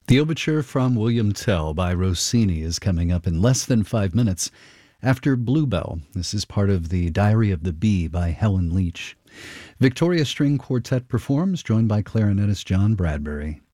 The overture from William Tell by Rossini is coming up in less than 5 minutes after Bluebell. This is part of the Diary of the Bee by Helen Leach. Victoria String Quartet performs, joined by clarinetist John Bradbury.